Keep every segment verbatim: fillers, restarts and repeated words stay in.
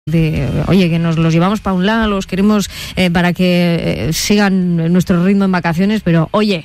de, oye, que nos los llevamos para un lado, los queremos eh, para que eh, sigan nuestro ritmo en vacaciones, pero oye...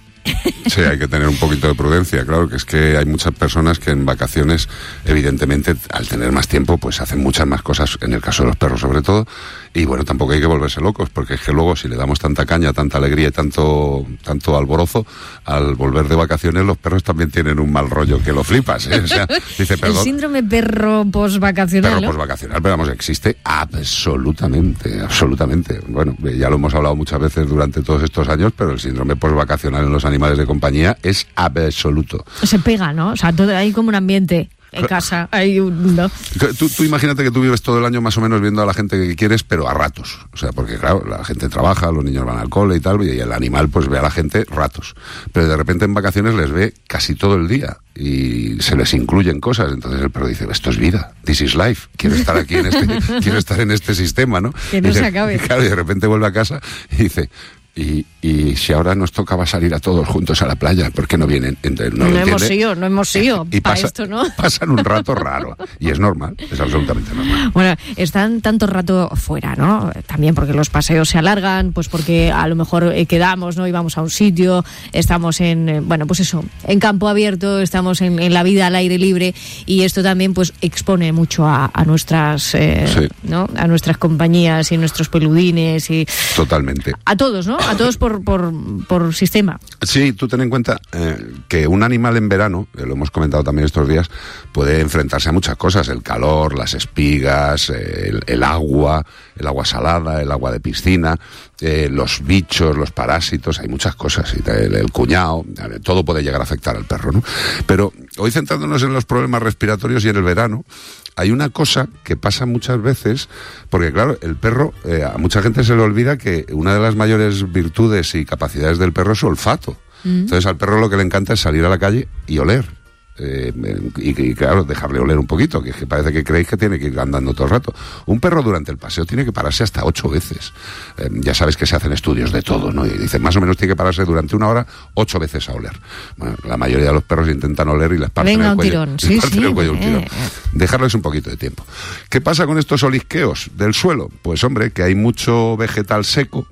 Sí, hay que tener un poquito de prudencia, claro, que es que hay muchas personas que en vacaciones, evidentemente, al tener más tiempo, pues hacen muchas más cosas, en el caso de los perros sobre todo, y bueno, tampoco hay que volverse locos, porque es que luego si le damos tanta caña, tanta alegría y tanto tanto alborozo, al volver de vacaciones los perros también tienen un mal rollo que lo flipas, ¿eh? O sea, dice, perdón, el síndrome perro posvacacional, perro ¿no? posvacacional, pero vamos, existe absolutamente, absolutamente. Bueno, ya lo hemos hablado muchas veces durante todos estos años, pero el síndrome posvacacional en los animales de compañía es absoluto. Se pega, ¿no? O sea, todo, hay como un ambiente en casa, hay un... ¿no? Tú, tú imagínate que tú vives todo el año más o menos viendo a la gente que quieres, pero a ratos. O sea, porque claro, la gente trabaja, los niños van al cole y tal, y el animal pues ve a la gente ratos. Pero de repente en vacaciones les ve casi todo el día y se les incluyen cosas. Entonces el perro dice, esto es vida, this is life, quiero estar aquí en este, quiero estar en este sistema, ¿no? Que no y de, se acabe. Y claro, y de repente vuelve a casa y dice... Y, y si ahora nos tocaba salir a todos juntos a la playa, ¿por qué no vienen? Entonces, no no lo hemos entiende. ido, no hemos ido y para pasa, esto, ¿no? Pasan un rato raro, y es normal, es absolutamente normal. Bueno, están tanto rato fuera, ¿no? También porque los paseos se alargan, pues porque a lo mejor eh, quedamos, ¿no? Y vamos a un sitio, estamos en, eh, bueno, pues eso, en campo abierto, estamos en, en la vida al aire libre, y esto también pues expone mucho a, a nuestras, eh, sí. ¿no? A nuestras compañías y nuestros peludines y... Totalmente. A todos, ¿no? A todos por, por, por sistema. Sí, tú ten en cuenta eh, que un animal en verano, eh, lo hemos comentado también estos días, puede enfrentarse a muchas cosas, el calor, las espigas, eh, el, el agua, el agua salada, el agua de piscina, eh, los bichos, los parásitos, hay muchas cosas, el, el cuñado, todo puede llegar a afectar al perro, ¿no? Pero hoy centrándonos en los problemas respiratorios y en el verano, hay una cosa que pasa muchas veces, porque claro, el perro, eh, a mucha gente se le olvida que una de las mayores virtudes y capacidades del perro es su olfato. Mm. Entonces al perro lo que le encanta es salir a la calle y oler. Eh, y, y claro, dejarle oler un poquito, que, que parece que creéis que tiene que ir andando todo el rato. Un perro durante el paseo tiene que pararse hasta ocho veces. Eh, ya sabes que se hacen estudios de todo, ¿no? Y dicen, más o menos tiene que pararse durante una hora ocho veces a oler. Bueno, la mayoría de los perros intentan oler y les parten Venga, el cuello. un tirón. Sí, sí, el cuello eh. un tirón. Dejarles un poquito de tiempo. ¿Qué pasa con estos olisqueos del suelo? Pues hombre, que hay mucho vegetal seco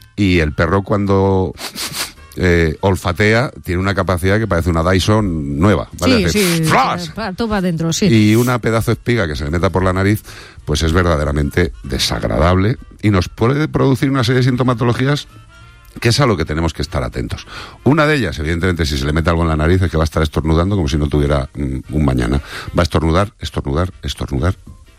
y el perro cuando... Eh, olfatea, tiene una capacidad que parece una Dyson nueva, ¿vale? Sí, sí, ¡flash! Todo va adentro, sí. Y una pedazo de espiga que se le meta por la nariz, pues es verdaderamente desagradable y nos puede producir una serie de sintomatologías que es a lo que tenemos que estar atentos. Una de ellas, evidentemente, si se le mete algo en la nariz, es que va a estar estornudando como si no tuviera mm, un mañana. Va a estornudar, estornudar, estornudar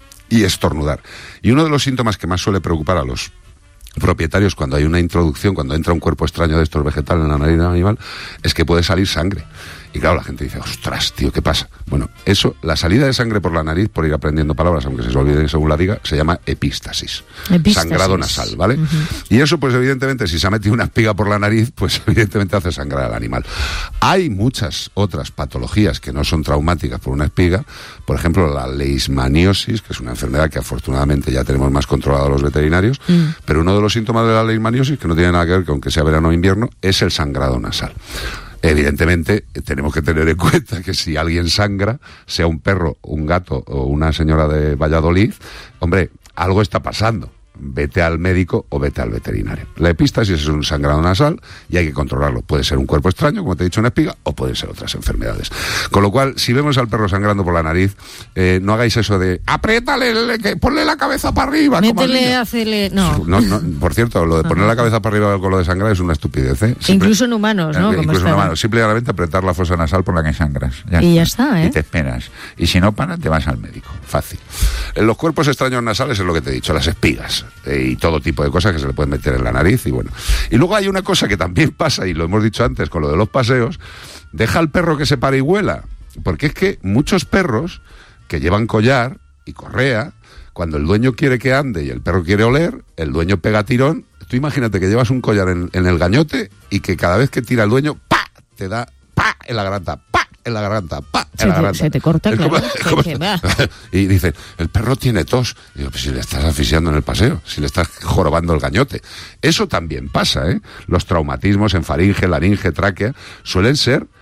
y estornudar. Y uno de los síntomas que más suele preocupar a los propietarios cuando hay una introducción, cuando entra un cuerpo extraño de estos vegetales en la nariz del animal, es que puede salir sangre. Y claro, la gente dice, ostras, tío, ¿qué pasa? Bueno, eso, la salida de sangre por la nariz, por ir aprendiendo palabras, aunque se se olviden según la diga, se llama epístasis. Epístasis. Sangrado nasal, ¿vale? Uh-huh. Y eso, pues evidentemente, si se ha metido una espiga por la nariz, pues evidentemente hace sangrar al animal. Hay muchas otras patologías que no son traumáticas por una espiga, por ejemplo, la leishmaniosis, que es una enfermedad que afortunadamente ya tenemos más controlada los veterinarios, uh-huh. Pero uno de los síntomas de la leishmaniosis, que no tiene nada que ver con que sea verano o invierno, es el sangrado nasal. Evidentemente, tenemos que tener en cuenta que si alguien sangra, sea un perro, un gato o una señora de Valladolid, hombre, algo está pasando. Vete al médico o vete al veterinario. La epístasis es un sangrado nasal y hay que controlarlo. Puede ser un cuerpo extraño, como te he dicho, una espiga, o pueden ser otras enfermedades. Con lo cual, si vemos al perro sangrando por la nariz, eh, no hagáis eso de apriétale, que ponle la cabeza para arriba. Métele, hacele... No. No, no. Por cierto, lo de poner la cabeza para arriba con lo de sangrar es una estupidez, ¿eh? Simple, incluso en humanos, ¿no? Eh, incluso en humanos. Simplemente apretar la fosa nasal por la que sangras. Ya y está. ya está, ¿eh? Y te esperas. Y si no para, te vas al médico. Fácil. En los cuerpos extraños nasales es lo que te he dicho, las espigas. Eh, y todo tipo de cosas que se le pueden meter en la nariz y bueno. Y luego hay una cosa que también pasa, y lo hemos dicho antes con lo de los paseos, deja al perro que se pare y huela, porque es que muchos perros que llevan collar y correa, cuando el dueño quiere que ande y el perro quiere oler, el dueño pega tirón. Tú imagínate que llevas un collar en, en el gañote y que cada vez que tira el dueño, ¡pa!, te da ¡pa!, en la garganta, ¡pa!, en la garganta, ¡pa!, en se la te, garganta. Se te corta, es claro. Como, como, y dicen, el perro tiene tos. Digo, pues si le estás asfixiando en el paseo, si le estás jorobando el gañote. Eso también pasa, ¿eh? Los traumatismos en faringe, laringe, tráquea, suelen ser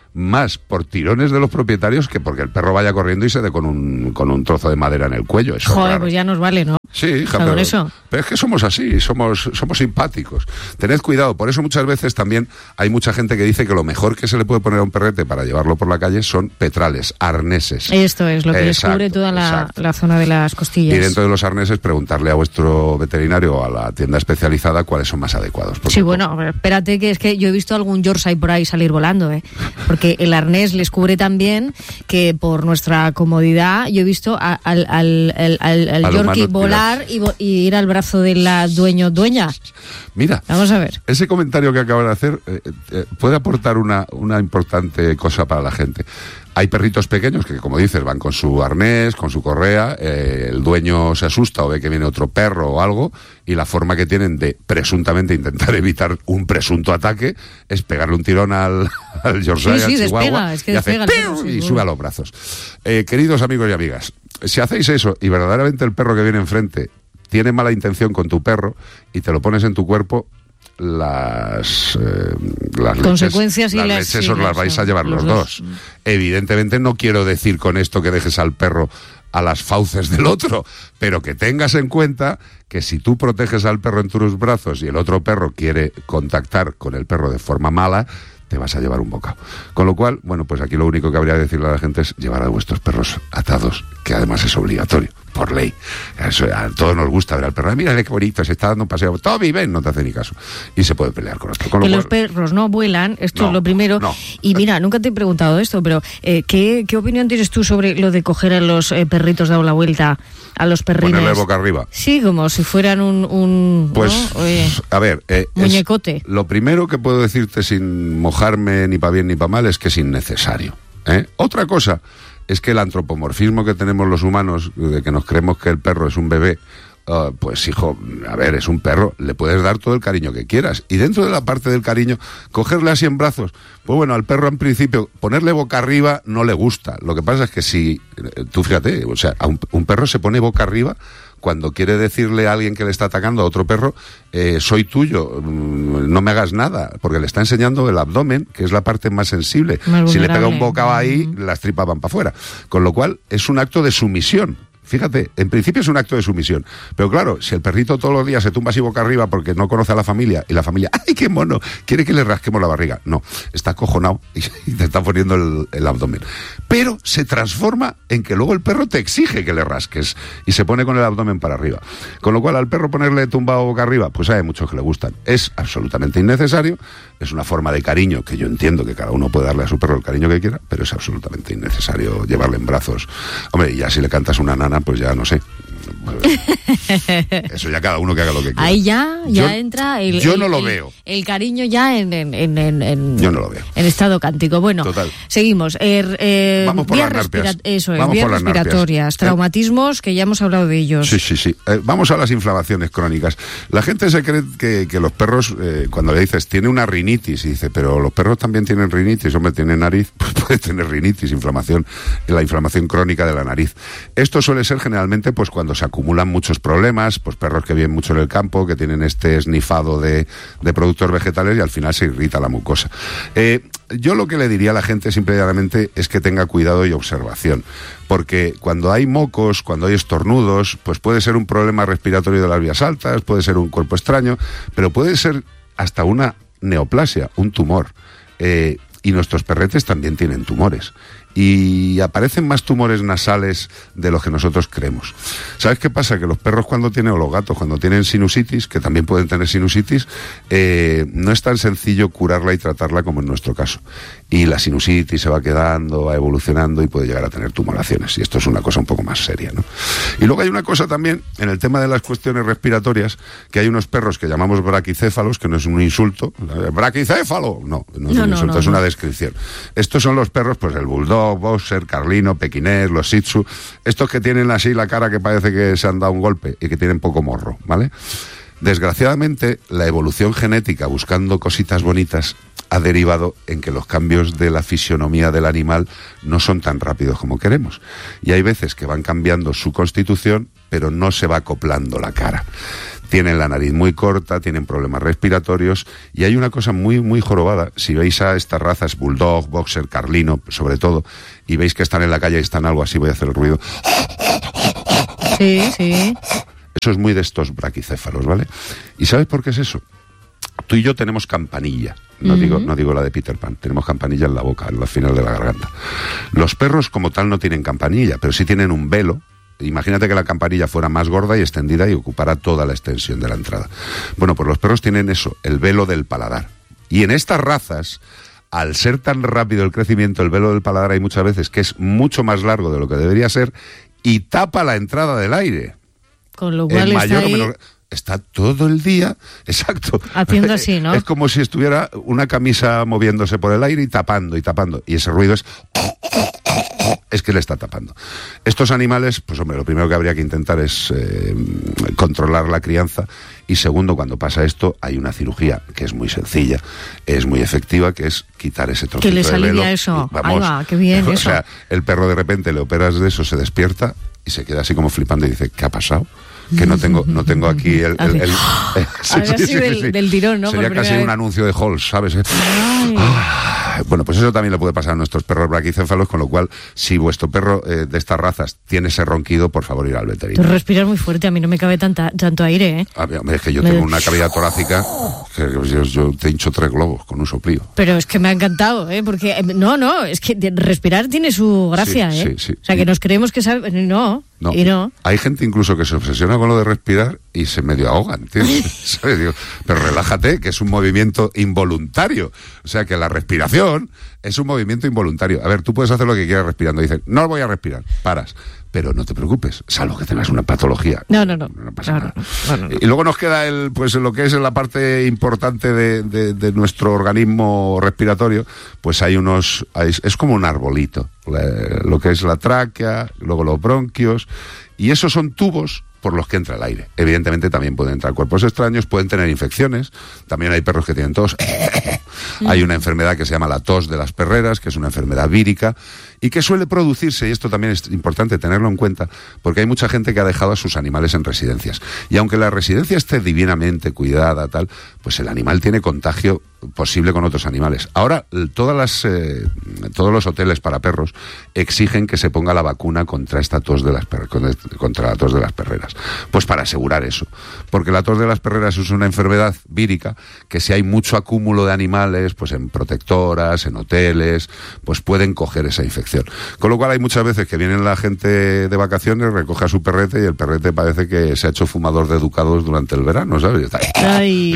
más por tirones de los propietarios que porque el perro vaya corriendo y se dé con un, con un trozo de madera en el cuello. Eso Joder, claro. Pues ya nos vale, ¿no? Sí, hija, pero, eso. pero es que somos así, somos, somos simpáticos. Tened cuidado, por eso muchas veces también hay mucha gente que dice que lo mejor que se le puede poner a un perrete para llevarlo por la calle son petrales, arneses. Esto es lo que exacto, les cubre toda la, la zona de las costillas. Y dentro de los arneses preguntarle a vuestro veterinario o a la tienda especializada cuáles son más adecuados. Sí, bueno, espérate que es que yo he visto algún Yorkshire por ahí salir volando, ¿eh? Porque el arnés les cubre tan bien que por nuestra comodidad yo he visto a, al, al, al, al, al Yorkie volar y, y ir al brazo de la dueño dueña. Mira, vamos a ver. Ese comentario que acabas de hacer eh, eh, puede aportar una, una importante cosa para la gente. Hay perritos pequeños que, como dices, van con su arnés, con su correa, eh, el dueño se asusta o ve que viene otro perro o algo, y la forma que tienen de presuntamente intentar evitar un presunto ataque es pegarle un tirón al, al Yorkshire, sí, sí, al Chihuahua, despega, es que y despega hace el perro, y sí, sube a los brazos. Eh, queridos amigos y amigas, si hacéis eso y verdaderamente el perro que viene enfrente tiene mala intención con tu perro y te lo pones en tu cuerpo, las, eh, las consecuencias leches, las y leches las, os las vais a llevar los, los dos. dos. Evidentemente no quiero decir con esto que dejes al perro a las fauces del otro, pero que tengas en cuenta que si tú proteges al perro en tus brazos y el otro perro quiere contactar con el perro de forma mala, te vas a llevar un bocado. Con lo cual, bueno, pues aquí lo único que habría que decirle a la gente es llevar a vuestros perros atados, que además es obligatorio, por ley. Eso, a todos nos gusta ver al perro. Mira qué bonito, se está dando un paseo. Tommy, ven, no te hace ni caso. Y se puede pelear con esto. Con que lo los cual, perros no vuelan, esto no, es lo primero. No. Y mira, nunca te he preguntado esto, pero eh, ¿qué, ¿qué opinión tienes tú sobre lo de coger a los eh, perritos, dar la vuelta a los perrines? Ponerle boca arriba. Sí, como si fueran un... un pues, ¿no? Oye, a ver... Eh, muñecote. Es, lo primero que puedo decirte sin mojarme ni para bien ni para mal es que es innecesario. ¿eh? Otra cosa es que el antropomorfismo que tenemos los humanos, de que nos creemos que el perro es un bebé, uh, pues hijo, a ver, es un perro, le puedes dar todo el cariño que quieras. Y dentro de la parte del cariño, cogerle así en brazos, pues bueno, al perro en principio, ponerle boca arriba no le gusta. Lo que pasa es que si, tú fíjate, o sea, a un, un perro se pone boca arriba cuando quiere decirle a alguien que le está atacando a otro perro, eh, soy tuyo, no me hagas nada, porque le está enseñando el abdomen, que es la parte más sensible. Más si le pega un bocado ahí, mm. las tripas van para afuera. Con lo cual, es un acto de sumisión. Fíjate, en principio es un acto de sumisión. Pero claro, si el perrito todos los días se tumba así boca arriba porque no conoce a la familia, y la familia, ¡ay, qué mono! Quiere que le rasquemos la barriga. No, está acojonado y, y te está poniendo el, el abdomen. Pero se transforma en que luego el perro te exige que le rasques y se pone con el abdomen para arriba. Con lo cual, al perro ponerle tumbado boca arriba, pues hay muchos que le gustan. Es absolutamente innecesario. Es una forma de cariño que yo entiendo que cada uno puede darle a su perro el cariño que quiera, pero es absolutamente innecesario llevarle en brazos. Hombre, y ya si le cantas una nana, pues ya no sé. Eso ya cada uno que haga lo que quiera. Ahí ya, ya yo, entra el, yo el, no lo el, veo. El cariño ya en, en, en, en, yo no lo veo. En estado cántico. Bueno, total. Seguimos. Er, eh, Vamos por vías las narpias. respira- Eso es, Vamos vías por las respiratorias, narpias. traumatismos, que ya hemos hablado de ellos. Sí, sí, sí. Eh, vamos a las inflamaciones crónicas. La gente se cree que, que los perros, eh, cuando le dices, tiene una rinitis, y dice, pero los perros también tienen rinitis, hombre, tienen nariz, pues puede tener rinitis, inflamación, la inflamación crónica de la nariz. Esto suele ser generalmente pues cuando se acumulan muchos problemas, pues perros que viven mucho en el campo, que tienen este esnifado de, de productos vegetales y al final se irrita la mucosa. Eh, yo lo que le diría a la gente simplemente es que tenga cuidado y observación, porque cuando hay mocos, cuando hay estornudos, pues puede ser un problema respiratorio de las vías altas, puede ser un cuerpo extraño, pero puede ser hasta una neoplasia, un tumor. Eh, y nuestros perretes también tienen tumores. Y aparecen más tumores nasales de los que nosotros creemos. ¿Sabes qué pasa? Que los perros cuando tienen, o los gatos cuando tienen sinusitis, que también pueden tener sinusitis, eh, no es tan sencillo curarla y tratarla como en nuestro caso. Y la sinusitis se va quedando, va evolucionando y puede llegar a tener tumoraciones. Y esto es una cosa un poco más seria, ¿no? Y luego hay una cosa también, en el tema de las cuestiones respiratorias, que hay unos perros que llamamos braquicéfalos, que no es un insulto. ¡Braquicéfalo! No, no es no, un no, insulto, no, es no. una descripción. Estos son los perros, pues el bulldog, boxer, carlino, pequinés, los shih tzu, estos que tienen así la cara que parece que se han dado un golpe y que tienen poco morro, ¿vale? Desgraciadamente, la evolución genética buscando cositas bonitas ha derivado en que los cambios de la fisionomía del animal no son tan rápidos como queremos. Y hay veces que van cambiando su constitución, pero no se va acoplando la cara. tienen la nariz muy corta, tienen problemas respiratorios, y hay una cosa muy, muy jorobada. Si veis a estas razas, bulldog, boxer, carlino, sobre todo, y veis que están en la calle y están algo así, voy a hacer el ruido. Sí, sí. Eso es muy de estos braquicéfalos, ¿vale? ¿Y sabes por qué es eso? Tú y yo tenemos campanilla. No, uh-huh. digo, no digo la de Peter Pan, tenemos campanilla en la boca, en la final de la garganta. Los perros como tal no tienen campanilla, pero sí tienen un velo. Imagínate que la campanilla fuera más gorda y extendida y ocupara toda la extensión de la entrada. Bueno, pues los perros tienen eso, el velo del paladar. Y en estas razas, al ser tan rápido el crecimiento, el velo del paladar hay muchas veces que es mucho más largo de lo que debería ser y tapa la entrada del aire. Con lo cual en mayor está ahí... o menor... Está todo el día, exacto. Haciendo así, ¿no? Es como si estuviera una camisa moviéndose por el aire y tapando y tapando. Y ese ruido es... es que le está tapando. Estos animales, pues hombre, lo primero que habría que intentar es eh, controlar la crianza. Y segundo, cuando pasa esto, hay una cirugía que es muy sencilla, es muy efectiva, que es quitar ese trocito de velo. Que les alivia eso. Vamos, ahí va, qué bien o eso. sea, el perro de repente le operas de eso, se despierta y se queda así como flipando y dice, ¿qué ha pasado? Que no tengo no tengo aquí el... el, el, el sí, sí, sí, del, sí. del tirón, ¿no? Sería casi vez. un anuncio de Halls, ¿sabes? Ah, bueno, pues eso también le puede pasar a nuestros perros braquicéfalos, con lo cual, si vuestro perro eh, de estas razas tiene ese ronquido, por favor, ir al veterinario. Tú respiras muy fuerte, a mí no me cabe tanta, tanto aire, ¿eh? A mí, es que yo me... tengo una cavidad torácica que yo, yo te hincho tres globos con un soplío. Pero es que me ha encantado, ¿eh? Porque, no, no, es que respirar tiene su gracia, sí, ¿eh? Sí, sí. O sea, que nos creemos que sabe... No... No, y no. Hay gente incluso que se obsesiona con lo de respirar y se medio ahogan, ¿entiendes? ¿Sabes? Digo, pero relájate, que es un movimiento involuntario. O sea, que la respiración es un movimiento involuntario. A ver, tú puedes hacer lo que quieras respirando. Dicen, no voy a respirar, paras. Pero no te preocupes, salvo que tengas una patología. No, no, no. No pasa no, nada. No, no, no. Y luego nos queda el, pues lo que es la parte importante de, de, de nuestro organismo respiratorio, pues hay unos, hay, es como un arbolito, la, lo que es la tráquea, luego los bronquios, y esos son tubos por los que entra el aire. Evidentemente también pueden entrar cuerpos extraños, pueden tener infecciones, también hay perros que tienen tos. Hay una enfermedad que se llama la tos de las perreras, que es una enfermedad vírica, y que suele producirse, y esto también es importante tenerlo en cuenta, porque hay mucha gente que ha dejado a sus animales en residencias. Y aunque la residencia esté divinamente cuidada, tal, pues el animal tiene contagio posible con otros animales. Ahora, todas las, eh, todos los hoteles para perros exigen que se ponga la vacuna contra esta tos de las per- contra la tos de las perreras. Pues para asegurar eso. Porque la tos de las perreras es una enfermedad vírica que si hay mucho acúmulo de animales, pues en protectoras, en hoteles, pues pueden coger esa infección. Con lo cual hay muchas veces que vienen la gente de vacaciones, recoge a su perrete y el perrete parece que se ha hecho fumador de Ducados durante el verano, ¿sabes? Ay.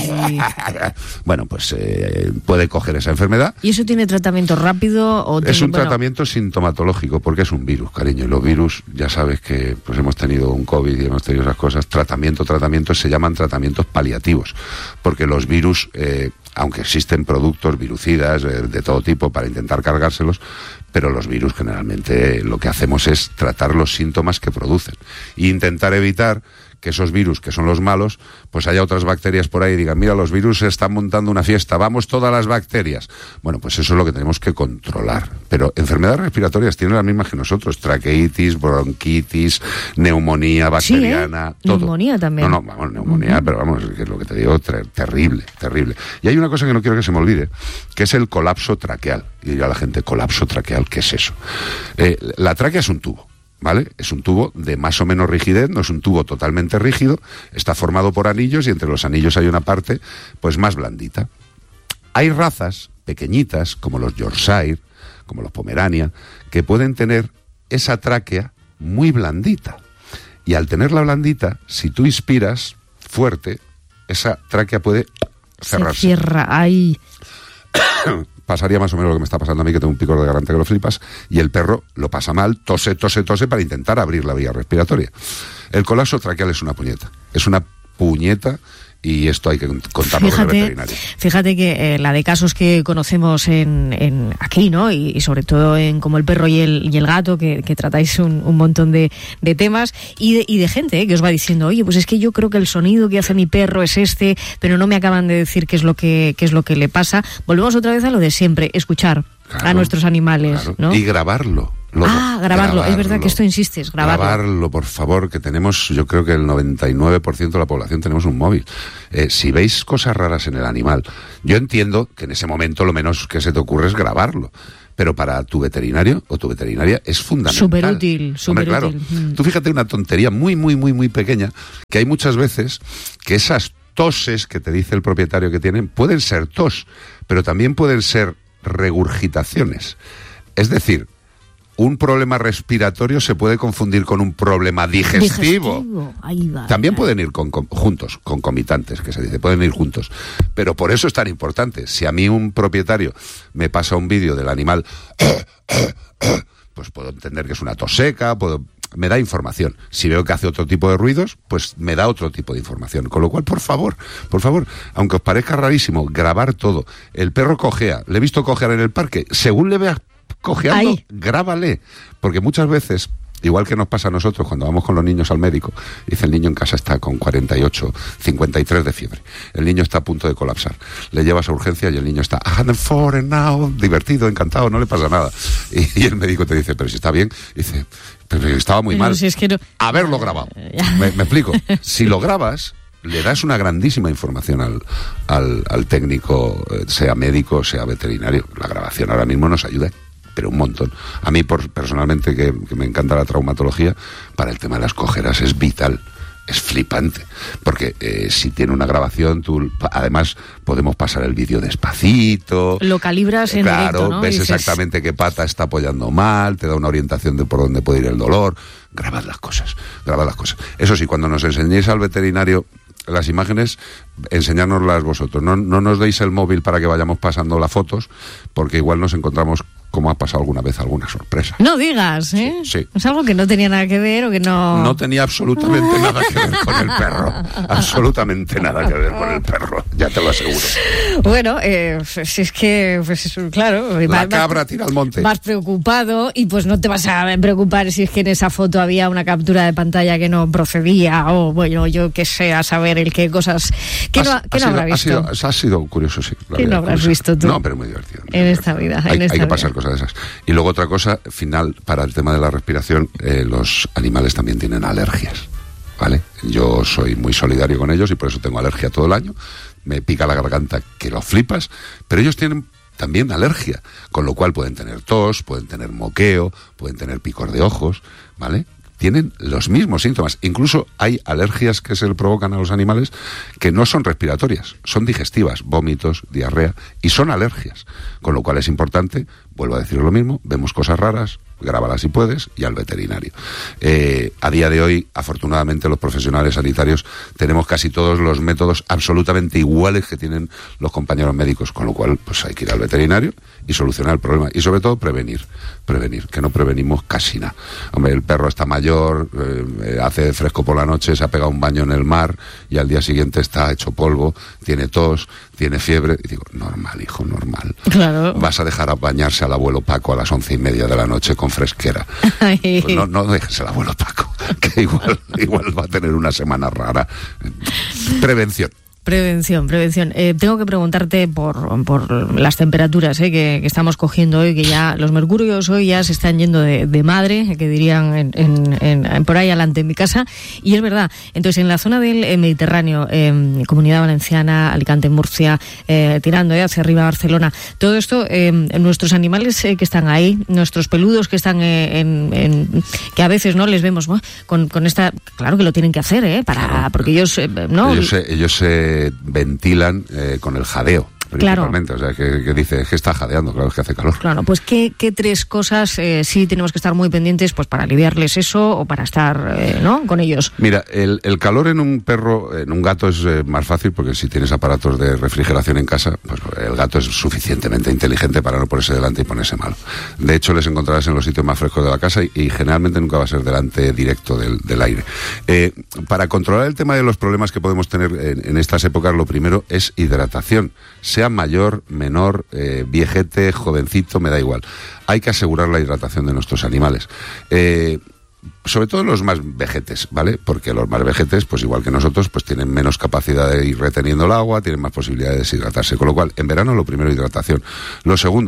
Bueno, pues eh, puede coger esa enfermedad. ¿Y eso tiene tratamiento rápido? O es tiene, un bueno... tratamiento sintomatológico, porque es un virus, cariño. Y los virus, ya sabes que pues hemos tenido un COVID y hemos tenido esas cosas. Tratamiento, tratamientos se llaman tratamientos paliativos, porque los virus, eh, aunque existen productos virucidas eh, de todo tipo para intentar cargárselos, pero los virus generalmente lo que hacemos es tratar los síntomas que producen e intentar evitar que esos virus, que son los malos, pues haya otras bacterias por ahí y digan, mira, los virus están montando una fiesta, vamos todas las bacterias. Bueno, pues eso es lo que tenemos que controlar. Pero enfermedades respiratorias tienen las mismas que nosotros, traqueitis, bronquitis, neumonía bacteriana, ¿Sí, eh? todo. Neumonía también. No, no, vamos, neumonía, uh-huh. pero vamos, que es lo que te digo, ter- terrible, terrible. Y hay una cosa que no quiero que se me olvide, que es el colapso traqueal. Y dirá la gente, colapso traqueal, ¿qué es eso? Eh, la tráquea es un tubo. ¿Vale? Es un tubo de más o menos rigidez, no es un tubo totalmente rígido, está formado por anillos y entre los anillos hay una parte pues más blandita. Hay razas pequeñitas, como los Yorkshire, como los Pomerania, que pueden tener esa tráquea muy blandita. Y al tenerla blandita, si tú inspiras fuerte, esa tráquea puede cerrarse. Se cierra, ahí. Pasaría más o menos lo que me está pasando a mí, que tengo un picor de garganta que lo flipas, y el perro lo pasa mal, tose, tose, tose para intentar abrir la vía respiratoria. El colapso traqueal es una puñeta, es una puñeta, y esto hay que contarlo fíjate, con el veterinario. Fíjate que eh, la de casos que conocemos en, en aquí, ¿no? Y, y sobre todo en como el perro y el, y el gato, que, que tratáis un, un montón de, de temas, y de, y de gente eh, que os va diciendo, oye, pues es que yo creo que el sonido que hace mi perro es este, pero no me acaban de decir qué es lo que, qué es lo que le pasa. Volvemos otra vez a lo de siempre, escuchar claro, a nuestros animales, claro. ¿no? Y grabarlo. Lobo. Ah, grabarlo. grabarlo. Es verdad que esto insistes, grabarlo. Grabarlo, por favor, que tenemos, yo creo que el noventa y nueve por ciento de la población tenemos un móvil. Eh, si veis cosas raras en el animal, yo entiendo que en ese momento lo menos que se te ocurre es grabarlo. Pero para tu veterinario o tu veterinaria es fundamental. Súper útil, súper claro, útil. Mm. Tú fíjate una tontería muy, muy, muy, muy pequeña, que hay muchas veces que esas toses que te dice el propietario que tienen pueden ser tos, pero también pueden ser regurgitaciones. Es decir, un problema respiratorio se puede confundir con un problema digestivo. digestivo. Ahí va, También ahí. pueden ir con, con, juntos, concomitantes, que se dice, pueden ir juntos. Pero por eso es tan importante. Si a mí un propietario me pasa un vídeo del animal, pues puedo entender que es una tos seca, puedo, me da información. Si veo que hace otro tipo de ruidos, pues me da otro tipo de información. Con lo cual, por favor, por favor, aunque os parezca rarísimo, grabar todo. El perro cojea, le he visto cojear en el parque, según le veas cojeando, Ahí. grábale, porque muchas veces, igual que nos pasa a nosotros cuando vamos con los niños al médico, dice el niño en casa está con cuarenta y ocho, cincuenta y tres de fiebre, el niño está a punto de colapsar, le llevas a urgencia y el niño está one oh four and now, divertido, encantado, no le pasa nada, y, y el médico te dice, pero si está bien, dice, pero estaba muy Pero mal, si es que no... haberlo grabado, me, me explico, si lo grabas, le das una grandísima información al, al, al técnico, sea médico, sea veterinario. La grabación ahora mismo nos ayuda, pero un montón. A mí, por, personalmente, que, que me encanta la traumatología, para el tema de las cojeras es vital, es flipante, porque eh, si tiene una grabación, tú, además podemos pasar el vídeo despacito. Lo calibras en claro, directo, ¿no? Ves Dices... exactamente qué pata está apoyando mal, te da una orientación de por dónde puede ir el dolor. Grabad las cosas, grabad las cosas. Eso sí, cuando nos enseñéis al veterinario las imágenes, enseñárnoslas vosotros. No, no nos deis el móvil para que vayamos pasando las fotos, porque igual nos encontramos, como ha pasado alguna vez, alguna sorpresa. No digas, ¿eh? Sí, sí. Es algo que no tenía nada que ver o que no... No tenía absolutamente nada que ver con el perro. Absolutamente nada que ver con el perro, ya te lo aseguro. Bueno, eh, si es que, pues claro... La vas, cabra tira al monte. Vas preocupado y pues no te vas a preocupar si es que en esa foto había una captura de pantalla que no procedía o, bueno, yo qué sé, a saber el qué cosas... ¿Qué no, ¿qué no habrá visto? Ha sido, ha sido curioso, sí. ¿Qué no habrás visto tú? No, pero muy divertido. Muy en divertido. esta vida. Hay, en esta hay que vida. pasar cosas de esas. Y luego otra cosa, final, para el tema de la respiración, eh, los animales también tienen alergias, ¿vale? Yo soy muy solidario con ellos y por eso tengo alergia todo el año. Me pica la garganta que lo flipas, pero ellos tienen también alergia, con lo cual pueden tener tos, pueden tener moqueo, pueden tener picor de ojos, ¿vale? Tienen los mismos síntomas. Incluso hay alergias que se le provocan a los animales que no son respiratorias, son digestivas, vómitos, diarrea, y son alergias. Con lo cual es importante, vuelvo a decir lo mismo, vemos cosas raras, grábalas si puedes, y al veterinario. Eh, a día de hoy, afortunadamente, los profesionales sanitarios tenemos casi todos los métodos absolutamente iguales que tienen los compañeros médicos, con lo cual pues hay que ir al veterinario y solucionar el problema. Y sobre todo prevenir, prevenir, que no prevenimos casi nada. Hombre, el perro está mayor, eh, hace fresco por la noche, se ha pegado un baño en el mar y al día siguiente está hecho polvo, tiene tos, tiene fiebre, y digo, normal, hijo, normal. Claro. Vas a dejar a bañarse al abuelo Paco a las once y media de la noche con fresquera. Pues no, no dejes al abuelo Paco, que igual, igual va a tener una semana rara. Prevención. Prevención, prevención. Eh, tengo que preguntarte por, por las temperaturas eh, que, que estamos cogiendo hoy, que ya los mercurios hoy ya se están yendo de, de madre, que dirían en, en, en, por ahí adelante en mi casa. Y es verdad, entonces en la zona del eh, Mediterráneo, eh, Comunidad Valenciana, Alicante, Murcia, eh, tirando eh, hacia arriba Barcelona, todo esto, eh, nuestros animales eh, que están ahí, nuestros peludos que están eh, en, en, que a veces no les vemos ¿no? con, con esta, claro que lo tienen que hacer, eh, para, claro, porque ellos, eh, no, ellos se, ellos se ventilan eh, con el jadeo. Principalmente, claro. O sea, que, que dice, es que está jadeando, claro, es que hace calor. Claro, pues ¿qué, qué tres cosas eh, sí tenemos que estar muy pendientes pues para aliviarles eso o para estar eh, ¿no? con ellos? Mira, el, el calor en un perro, en un gato es eh, más fácil porque si tienes aparatos de refrigeración en casa, pues el gato es suficientemente inteligente para no ponerse delante y ponerse malo. De hecho, les encontrarás en los sitios más frescos de la casa y, y generalmente nunca va a ser delante directo del, del aire. Eh, para controlar el tema de los problemas que podemos tener en, en estas épocas, lo primero es hidratación. Sea mayor, menor, eh, viejete, jovencito, me da igual. Hay que asegurar la hidratación de nuestros animales. Eh, sobre todo los más vejetes, ¿vale? Porque los más vejetes, pues igual que nosotros, pues tienen menos capacidad de ir reteniendo el agua, tienen más posibilidad de deshidratarse. Con lo cual, en verano lo primero, hidratación. Lo segundo,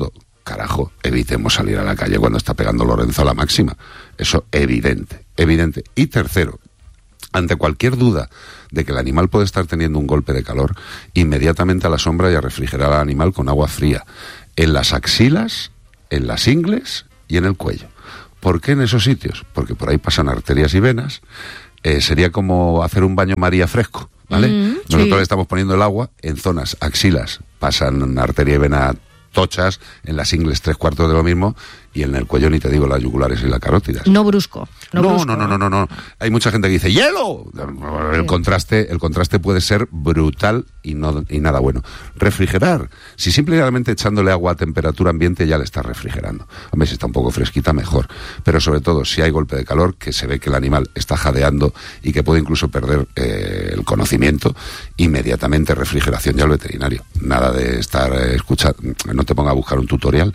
carajo, evitemos salir a la calle cuando está pegando Lorenzo a la máxima. Eso evidente, evidente. Y tercero, ante cualquier duda de que el animal puede estar teniendo un golpe de calor, inmediatamente a la sombra y a refrigerar al animal con agua fría, en las axilas, en las ingles y en el cuello. ¿Por qué en esos sitios? Porque por ahí pasan arterias y venas. Eh, sería como hacer un baño María fresco, ¿vale? Mm, Nosotros sí. le estamos poniendo el agua en zonas axilas, pasan arteria y vena tochas, en las ingles tres cuartos de lo mismo, y en el cuello ni te digo las yugulares y las carótidas. No brusco. No, no, brusco, no, no, no, no, no. Hay mucha gente que dice ¡hielo! El contraste, el contraste puede ser brutal y no y nada bueno. Refrigerar. Si simplemente echándole agua a temperatura ambiente ya le estás refrigerando. Hombre, si está un poco fresquita, mejor. Pero sobre todo, si hay golpe de calor, que se ve que el animal está jadeando y que puede incluso perder eh, el conocimiento, inmediatamente refrigeración ya al veterinario. Nada de estar eh, escuchando, no te ponga a buscar un tutorial.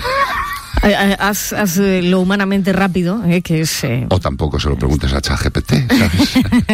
Haz, haz lo humanamente rápido, eh, que es... Eh... O tampoco se lo preguntes a ChatGPT, ¿sabes?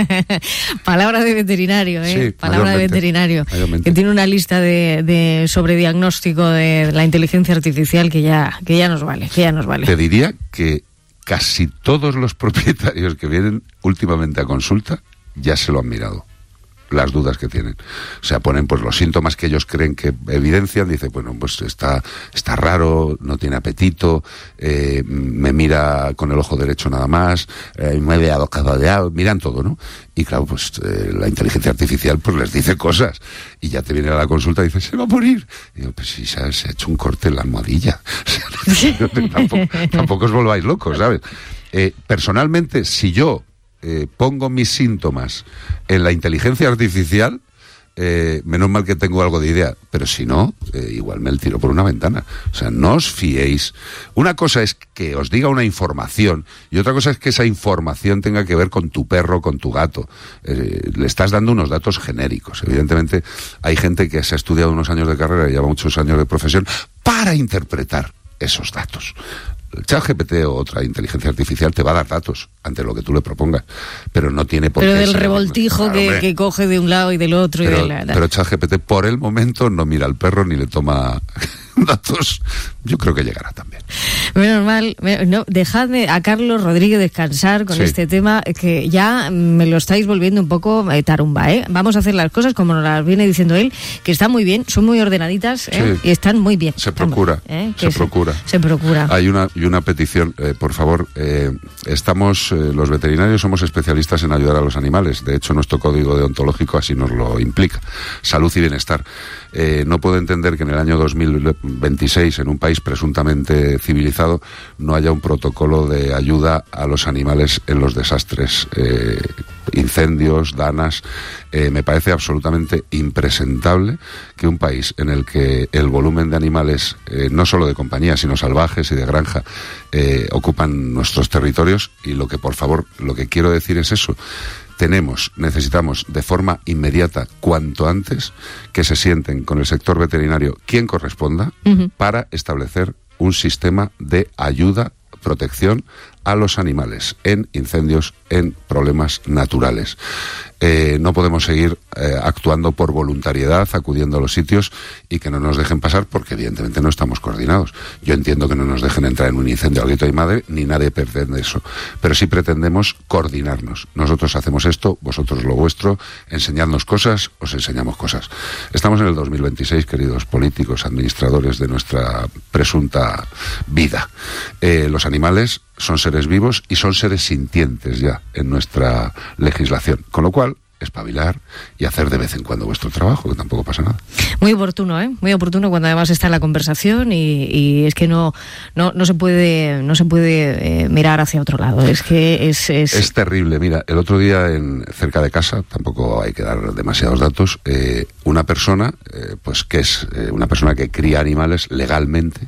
Palabra de veterinario, ¿eh? Sí, Palabra de veterinario. Mayormente. Que tiene una lista de, de sobrediagnóstico de la inteligencia artificial que ya, que ya nos vale, que ya nos vale. Te diría que casi todos los propietarios que vienen últimamente a consulta ya se lo han mirado. Las dudas que tienen. O sea, ponen pues los síntomas que ellos creen que evidencian, dice, bueno, pues está, está raro, no tiene apetito, eh, me mira con el ojo derecho nada más, eh, me ve abocadodeado, miran todo, ¿no? Y claro, pues eh, la inteligencia artificial pues les dice cosas, y ya te viene a la consulta y dice, se va a morir. Y digo, pues sí, ¿sabes? Se ha hecho un corte en la almohadilla. O sea, tampoco, tampoco os volváis locos, ¿sabes? Eh, personalmente, si yo Eh, pongo mis síntomas en la inteligencia artificial, eh, menos mal que tengo algo de idea, pero si no, eh, igual me el tiro por una ventana. O sea, no os fiéis. Una cosa es que os diga una información y otra cosa es que esa información tenga que ver con tu perro, con tu gato. Eh, le estás dando unos datos genéricos. Evidentemente hay gente que se ha estudiado unos años de carrera y lleva muchos años de profesión para interpretar esos datos. El ChatGPT o otra inteligencia artificial te va a dar datos ante lo que tú le propongas, pero no tiene por pero qué del ser, revoltijo claro, que, que coge de un lado y del otro. Pero, y de la... pero ChatGPT por el momento no mira al perro ni le toma datos. Yo creo que llegará también. Menos mal, no, dejadme a Carlos Rodríguez descansar con sí. este tema, que ya me lo estáis volviendo un poco eh, tarumba, ¿eh? Vamos a hacer las cosas como nos las viene diciendo él, que están muy bien, son muy ordenaditas, ¿eh? Sí. Y están muy bien. Se procura, ¿eh? se, se procura. Se procura. Hay una, y una petición, eh, por favor, eh, estamos, eh, los veterinarios somos especialistas en ayudar a los animales, de hecho nuestro código deontológico así nos lo implica, salud y bienestar. Eh, no puedo entender que en el año dos mil veintiséis, en un país presuntamente civilizado, no haya un protocolo de ayuda a los animales en los desastres, eh, incendios, danas. Eh, me parece absolutamente impresentable que un país en el que el volumen de animales, eh, no solo de compañía, sino salvajes y de granja, eh, ocupan nuestros territorios, y lo que, por favor, lo que quiero decir es eso. Tenemos, necesitamos de forma inmediata, cuanto antes, que se sienten con el sector veterinario quien corresponda, uh-huh, para establecer un sistema de ayuda, protección a los animales en incendios, en problemas naturales. Eh, no podemos seguir eh, actuando por voluntariedad, acudiendo a los sitios y que no nos dejen pasar, porque evidentemente no estamos coordinados. Yo entiendo que no nos dejen entrar en un incendio al grito de madre, ni nadie pretende eso, pero sí pretendemos coordinarnos. Nosotros hacemos esto, vosotros lo vuestro, enseñadnos cosas, os enseñamos cosas. Estamos en el dos mil veintiséis, queridos políticos, administradores de nuestra presunta vida. Eh, los animales son seres vivos y son seres sintientes ya en nuestra legislación, con lo cual espabilar y hacer de vez en cuando vuestro trabajo, que tampoco pasa nada. Muy oportuno, ¿eh? Muy oportuno cuando además está en la conversación y, y es que no, no, no se puede, no se puede eh, mirar hacia otro lado. Es que es, es... es terrible. Mira, el otro día en cerca de casa, tampoco hay que dar demasiados datos, eh, una persona, eh, pues que es eh, una persona que cría animales legalmente,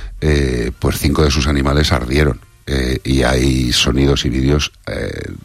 eh, pues cinco de sus animales ardieron. Eh, y hay sonidos y vídeos eh,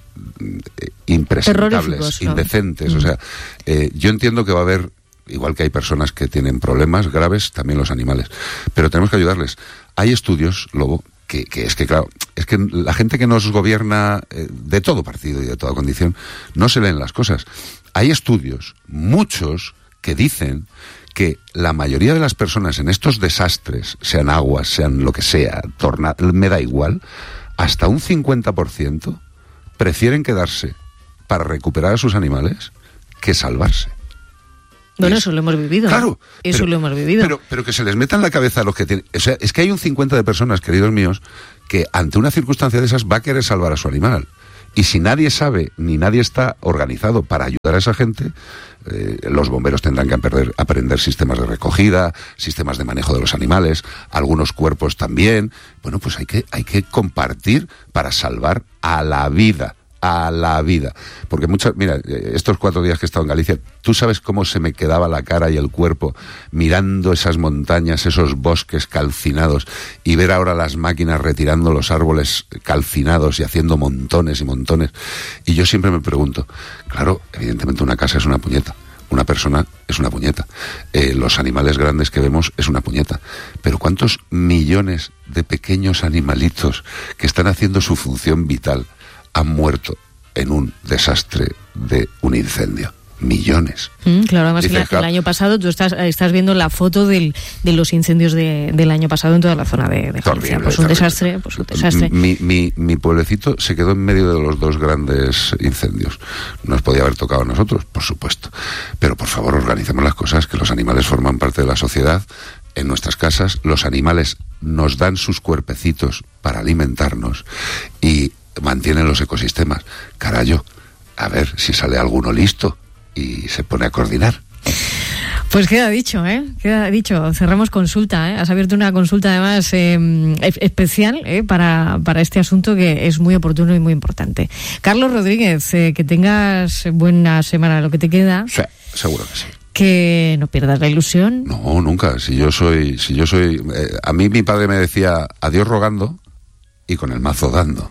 impresentables, ¿no? Indecentes. Mm. O sea, eh, yo entiendo que va a haber, igual que hay personas que tienen problemas graves, también los animales, pero tenemos que ayudarles. Hay estudios, Lobo, que, que es que, claro, es que la gente que nos gobierna, eh, de todo partido y de toda condición, no se leen las cosas. Hay estudios, muchos, que dicen que la mayoría de las personas en estos desastres, sean aguas, sean lo que sea, torna- me da igual, hasta un cincuenta por ciento prefieren quedarse para recuperar a sus animales que salvarse. Bueno, es, eso lo hemos vivido. Claro. Eso pero, lo hemos vivido. Pero, pero que se les meta en la cabeza a los que tienen... O sea, es que hay un cincuenta de personas, queridos míos, que ante una circunstancia de esas va a querer salvar a su animal. Y si nadie sabe, ni nadie está organizado para ayudar a esa gente, eh, los bomberos tendrán que aprender, aprender sistemas de recogida, sistemas de manejo de los animales, algunos cuerpos también. Bueno, pues hay que, hay que compartir para salvar a la vida. A la vida. Porque muchas, mira, estos cuatro días que he estado en Galicia, tú sabes cómo se me quedaba la cara y el cuerpo mirando esas montañas, esos bosques calcinados, y ver ahora las máquinas retirando los árboles calcinados y haciendo montones y montones. Y yo siempre me pregunto, claro, evidentemente una casa es una puñeta, una persona es una puñeta, eh, los animales grandes que vemos es una puñeta, pero ¿cuántos millones de pequeños animalitos que están haciendo su función vital han muerto en un desastre de un incendio? Millones. Mm, claro, además Dice, el, claro, el año pasado tú estás, estás viendo la foto del, de los incendios de, del año pasado en toda la zona de, de Galicia. Horrible, Pues un terrible. desastre, pues un desastre. Mi, mi, mi pueblecito se quedó en medio de los dos grandes incendios. Nos podía haber tocado a nosotros, por supuesto. Pero por favor, organicemos las cosas, que los animales forman parte de la sociedad. En nuestras casas, los animales nos dan sus cuerpecitos para alimentarnos y mantienen los ecosistemas. Carayo, a ver si sale alguno listo y se pone a coordinar. Pues queda dicho, ¿eh? Queda dicho. Cerramos consulta, ¿eh? Has abierto una consulta además eh, especial ¿eh? para, para este asunto que es muy oportuno y muy importante. Carlos Rodríguez, eh, que tengas buena semana, lo que te queda. Sí, seguro que sí. Que no pierdas la ilusión. No, nunca. Si yo soy, si yo soy, eh, a mí mi padre me decía adiós rogando y con el mazo dando.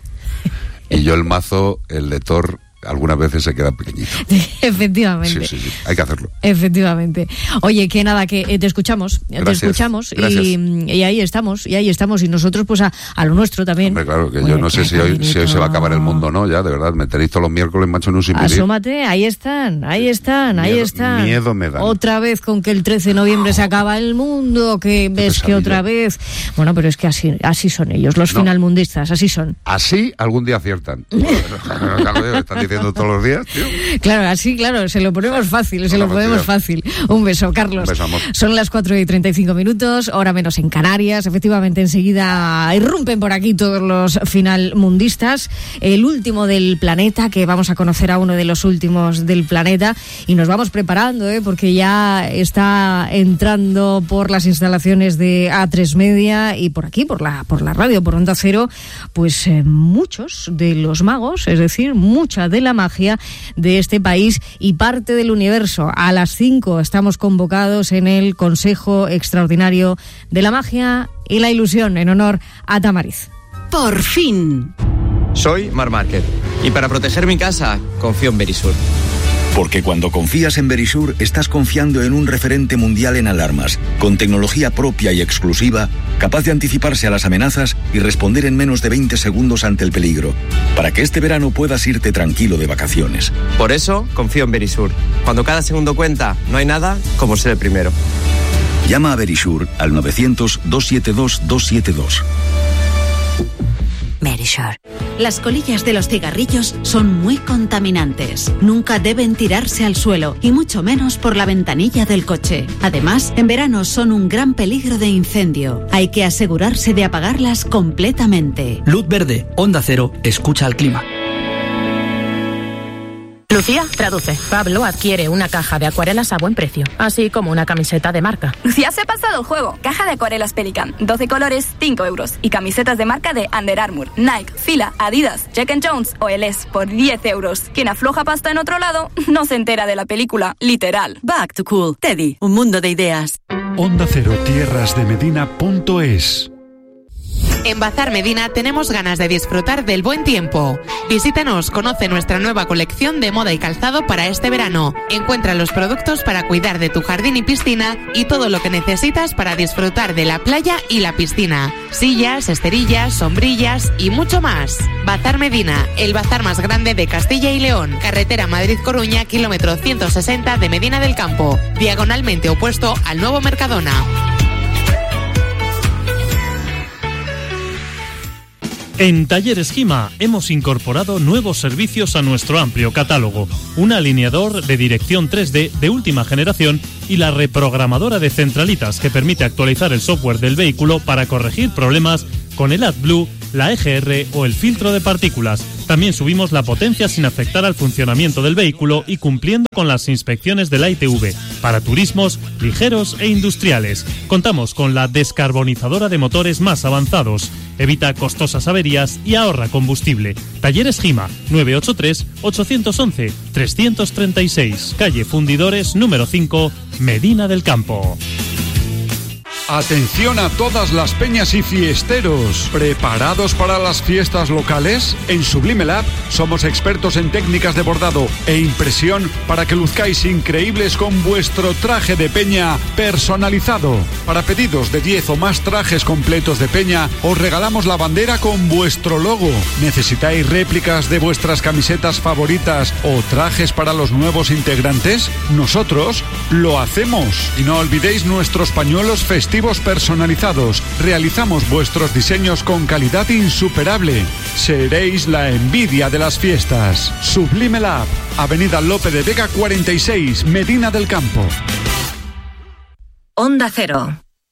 Y yo el mazo, el de Thor, algunas veces se queda pequeñito. Efectivamente. Sí, sí, sí, hay que hacerlo. Efectivamente. Oye, que nada, que eh, te escuchamos, Gracias, te escuchamos gracias. Y, y ahí estamos, y ahí estamos, y nosotros pues a, a lo nuestro también. Hombre, claro, que Oye, yo no sé qué si hoy, si hoy cariñito. se va a acabar el mundo o no, ya, de verdad, me tenéis todos los miércoles, macho, no sin vivir. Asómate, ahí están, ahí están, ahí Miedo- están. miedo me dan. Otra vez con que el trece de noviembre se acaba el mundo, que ves que pesadilla. otra vez... Bueno, pero es que así, así son ellos, los No. finalmundistas, así son. Así algún día aciertan. Claro, me están diciendo todos los días, tío. Claro, así, claro, se lo ponemos fácil, se No, lo no, ponemos mentira. fácil. Un beso, Carlos. Un beso, amor. Son las cuatro y treinta y cinco minutos, hora menos en Canarias. Efectivamente, enseguida irrumpen por aquí todos los finalmundistas. El último del planeta, que vamos a conocer a uno de los últimos del planeta. Y nos vamos preparando, ¿eh? Porque ya está entrando por las instalaciones de A tres Media y por aquí, por la, por la radio, por Onda Cero, pues eh, muchos de los magos, es decir, mucha de la magia de este país y parte del universo. A las cinco estamos convocados en el Consejo Extraordinario de la Magia y la Ilusión en honor a Tamariz. Por fin. Soy Marc Márquez y para proteger mi casa confío en Verisur. Porque cuando confías en Verisur, estás confiando en un referente mundial en alarmas, con tecnología propia y exclusiva, capaz de anticiparse a las amenazas y responder en menos de veinte segundos ante el peligro, para que este verano puedas irte tranquilo de vacaciones. Por eso confío en Verisur. Cuando cada segundo cuenta, no hay nada como ser el primero. Llama a Verisur al novecientos, doscientos setenta y dos, doscientos setenta y dos. Verisur. Las colillas de los cigarrillos son muy contaminantes. Nunca deben tirarse al suelo, y mucho menos por la ventanilla del coche. Además, en verano son un gran peligro de incendio. Hay que asegurarse de apagarlas completamente. Luz verde, Onda Cero, escucha al clima. Lucía, traduce. Pablo adquiere una caja de acuarelas a buen precio, así como una camiseta de marca. Lucía se ha pasado el juego. Caja de acuarelas Pelican, doce colores, cinco euros. Y camisetas de marca de Under Armour, Nike, Fila, Adidas, Jack and Jones o Eles por diez euros. Quien afloja pasta en otro lado no se entera de la película, literal. Back to Cool. Teddy, un mundo de ideas. Onda Cero Tierras de Medina punto es. En Bazar Medina tenemos ganas de disfrutar del buen tiempo. Visítanos, conoce nuestra nueva colección de moda y calzado para este verano. Encuentra los productos para cuidar de tu jardín y piscina y todo lo que necesitas para disfrutar de la playa y la piscina. Sillas, esterillas, sombrillas y mucho más. Bazar Medina, el bazar más grande de Castilla y León. Carretera Madrid-Coruña, kilómetro ciento sesenta de Medina del Campo. Diagonalmente opuesto al nuevo Mercadona. En Talleres Gima hemos incorporado nuevos servicios a nuestro amplio catálogo. Un alineador de dirección tres D de última generación y la reprogramadora de centralitas que permite actualizar el software del vehículo para corregir problemas con el AdBlue, la E G R o el filtro de partículas. También subimos la potencia sin afectar al funcionamiento del vehículo y cumpliendo con las inspecciones de la I T V para turismos ligeros e industriales. Contamos con la descarbonizadora de motores más avanzados. Evita costosas averías y ahorra combustible. Talleres Gima, nueve ocho tres, ocho uno uno, tres tres seis, calle Fundidores número cinco, Medina del Campo. Atención a todas las peñas y fiesteros. ¿Preparados para las fiestas locales? En Sublime Lab somos expertos en técnicas de bordado e impresión para que luzcáis increíbles con vuestro traje de peña personalizado. Para pedidos de diez o más trajes completos de peña, os regalamos la bandera con vuestro logo. ¿Necesitáis réplicas de vuestras camisetas favoritas o trajes para los nuevos integrantes? Nosotros lo hacemos. Y no olvidéis nuestros pañuelos festivos personalizados. Realizamos vuestros diseños con calidad insuperable. Seréis la envidia de las fiestas. Sublime Lab, Avenida Lope de Vega cuarenta y seis, Medina del Campo. Onda Cero.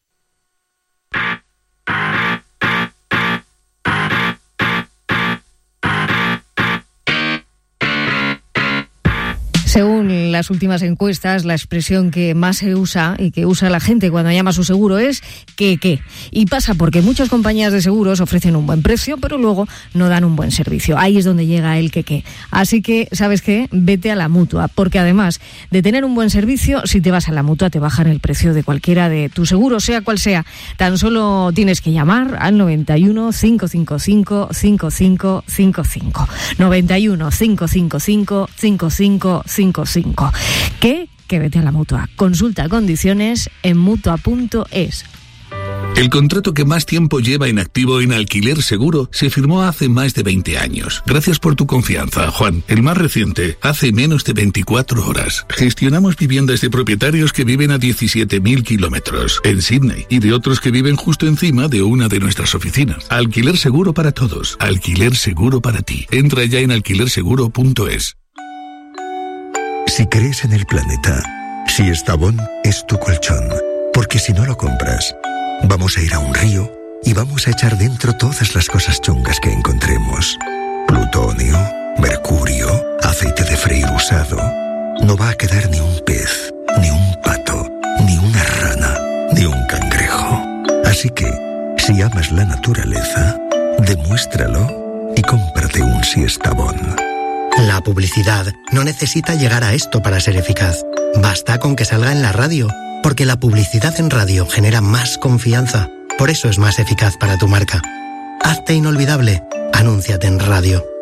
Según las últimas encuestas, la expresión que más se usa y que usa la gente cuando llama a su seguro es ¿qué qué? Y pasa porque muchas compañías de seguros ofrecen un buen precio, pero luego no dan un buen servicio. Ahí es donde llega el ¿qué qué? Así que, ¿sabes qué? Vete a la Mutua, porque además de tener un buen servicio, si te vas a la Mutua te bajan el precio de cualquiera de tus seguros, sea cual sea. Tan solo tienes que llamar al noventa y uno, cinco cinco cinco, cinco cinco cinco cinco. noventa y uno, cinco cinco cinco, cinco cinco cinco cinco. ¿Qué? Que vete a la Mutua. Consulta condiciones en mutua punto es. El contrato que más tiempo lleva en activo en Alquiler Seguro se firmó hace más de veinte años. Gracias por tu confianza, Juan. El más reciente, hace menos de veinticuatro horas. Gestionamos viviendas de propietarios que viven a diecisiete mil kilómetros en Sydney y de otros que viven justo encima de una de nuestras oficinas. Alquiler Seguro para todos. Alquiler Seguro para ti. Entra ya en alquiler seguro punto es. Si crees en el planeta, Siestabón es tu colchón. Porque si no lo compras, vamos a ir a un río y vamos a echar dentro todas las cosas chungas que encontremos. Plutonio, mercurio, aceite de freír usado. No va a quedar ni un pez, ni un pato, ni una rana, ni un cangrejo. Así que, si amas la naturaleza, demuéstralo y cómprate un Siestabón. La publicidad no necesita llegar a esto para ser eficaz. Basta con que salga en la radio, porque la publicidad en radio genera más confianza. Por eso es más eficaz para tu marca. Hazte inolvidable. Anúnciate en radio.